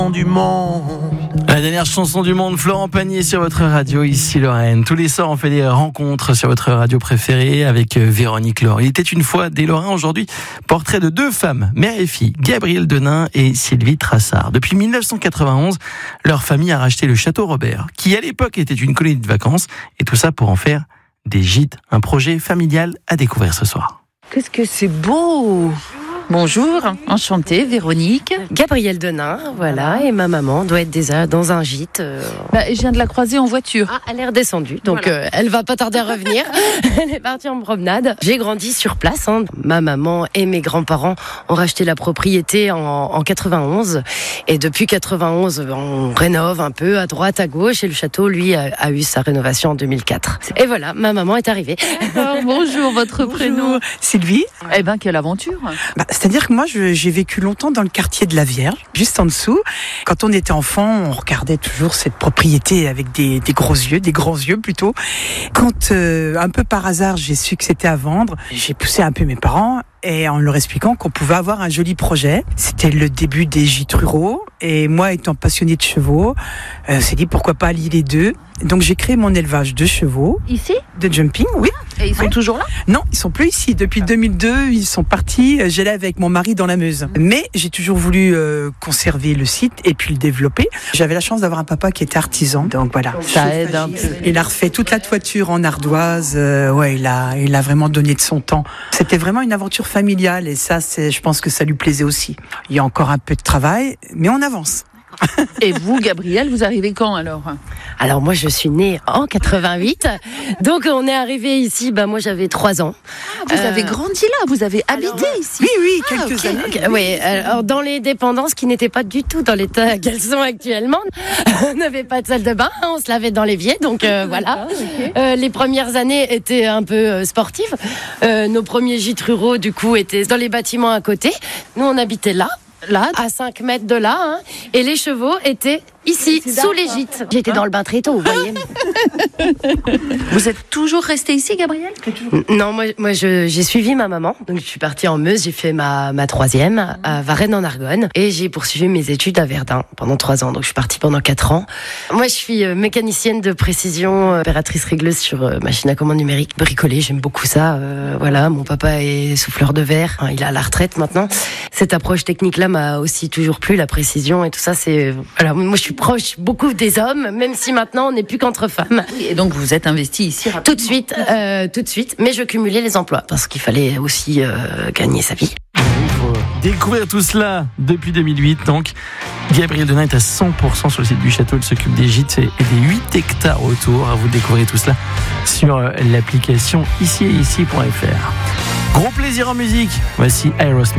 Du monde. La dernière chanson du monde, Florent Pagny sur votre radio, ici Lorraine. Tous les soirs, on fait des rencontres sur votre radio préférée avec Véronique Laure. Il était une fois des Lorrains, aujourd'hui, portrait de deux femmes, mère et fille, Gabrielle Denain et Sylvie Trassard. Depuis 1991, leur famille a racheté le Château Robert, qui à l'époque était une colonie de vacances, et tout ça pour en faire des gîtes. Un projet familial à découvrir ce soir. Qu'est-ce que c'est beau! Bonjour, enchantée, Véronique. Gabrielle Denain, voilà, et ma maman doit être déjà dans un gîte. Je viens de la croiser en voiture. Ah, elle est redescendue, donc voilà. Elle va pas tarder à revenir. Elle est partie en promenade. J'ai grandi sur place. Ma maman et mes grands-parents ont racheté la propriété en 91. Et depuis 91, on rénove un peu à droite, à gauche. Et le château, lui, a eu sa rénovation en 2004. Et voilà, ma maman est arrivée. Bonjour, votre prénom? Sylvie. Eh ben, quelle aventure! C'est-à-dire que moi, j'ai vécu longtemps dans le quartier de la Vierge, juste en dessous. Quand on était enfant, on regardait toujours cette propriété avec des grands yeux plutôt. Quand, un peu par hasard, j'ai su que c'était à vendre, j'ai poussé un peu mes parents et en leur expliquant qu'on pouvait avoir un joli projet. C'était le début des gîtes ruraux et moi, étant passionnée de chevaux, on s'est dit pourquoi pas allier les deux. Donc j'ai créé mon élevage de chevaux. Ici? De jumping, oui. Et ils sont toujours là? Non, ils sont plus ici. Depuis 2002, ils sont partis. J'allais avec mon mari dans la Meuse. Mais j'ai toujours voulu conserver le site et puis le développer. J'avais la chance d'avoir un papa qui était artisan. Donc voilà. Ça aide un peu. Il a refait toute la toiture en ardoise. Il a vraiment donné de son temps. C'était vraiment une aventure familiale et ça, je pense que ça lui plaisait aussi. Il y a encore un peu de travail, mais on avance. Et vous, Gabrielle, vous arrivez quand alors? Alors moi, je suis née en 88. Donc on est arrivé ici, moi j'avais 3 ans. Vous avez grandi là, vous avez habité ici? Oui, quelques années. Okay. Oui, alors dans les dépendances qui n'étaient pas du tout dans l'état qu'elles sont actuellement. On n'avait pas de salle de bain, on se lavait dans l'évier, donc voilà. Okay. Les premières années étaient un peu sportives. Nos premiers gîtes ruraux, du coup, étaient dans les bâtiments à côté. Nous, on habitait là, à 5 mètres de là, et les chevaux étaient ici, sous les gîtes. J'étais dans le bain très tôt, vous voyez. Vous êtes toujours restée ici, Gabrielle? Non, moi j'ai suivi ma maman. Donc je suis partie en Meuse, j'ai fait ma 3e à Varennes en Argonne. Et j'ai poursuivi mes études à Verdun pendant 3 ans. Donc je suis partie pendant 4 ans. Moi je suis mécanicienne de précision, opératrice régleuse sur machine à commande numérique, bricolée, j'aime beaucoup ça. Voilà, mon papa est souffleur de verre, il est à la retraite maintenant. Cette approche technique-là m'a aussi toujours plu, la précision et tout ça, c'est... Voilà, moi je suis proche beaucoup des hommes, même si maintenant on n'est plus qu'entre femmes. Et donc vous êtes investie ici rapidement. Tout de suite, mais je cumulais les emplois parce qu'il fallait aussi gagner sa vie. Il faut découvrir tout cela depuis 2008, donc Gabrielle Denain est à 100% sur le site du château, elle s'occupe des gîtes et des 8 hectares autour. Vous découvrez tout cela sur l'application ici.fr. Gros plaisir en musique, voici Aerosmith.